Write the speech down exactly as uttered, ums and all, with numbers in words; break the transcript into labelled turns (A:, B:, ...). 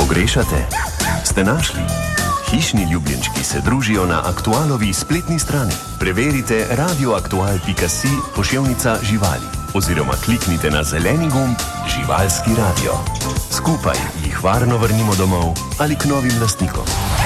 A: Pogrešate? Ste našli? Hišni ljubljenčki se družijo na Aktualovi spletni strani. Preverite radioaktual pika si poševnica živali oziroma kliknite na zeleni gumb Živalski radio. Skupaj jih varno vrnimo domov ali k novim lastnikom.